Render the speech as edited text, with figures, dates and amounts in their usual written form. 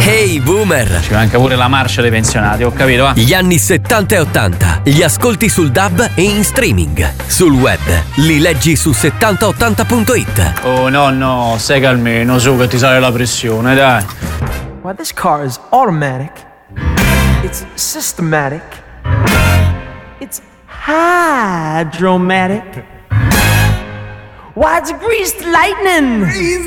Hey Boomer! Ci manca pure la marcia dei pensionati, ho capito, va? Gli anni 70 e 80 li ascolti sul DAB e in streaming. Sul web li leggi su 7080.it. Oh no, stai calmino, su che ti sale la pressione, dai. Why, this car is automatic. It's systematic. It's hydromatic. Why, it's greased lightning.